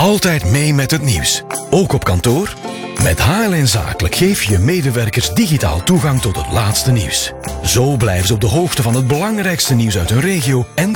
Altijd mee met het nieuws. Ook op kantoor? Met HLN Zakelijk geef je medewerkers digitaal toegang tot het laatste nieuws. Zo blijven ze op de hoogte van het belangrijkste nieuws uit hun regio en